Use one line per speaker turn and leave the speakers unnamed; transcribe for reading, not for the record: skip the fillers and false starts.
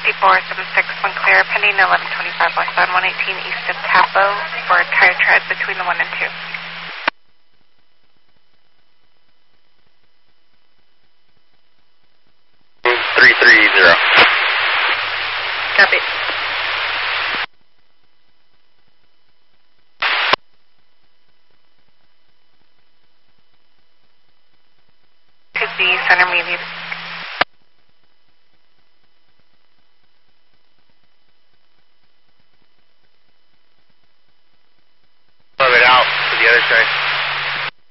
5476, one clear, pending 1125 westbound 118 east of Tapo for a tire tread between the 1 and 2.
330.
Copy. To the center median.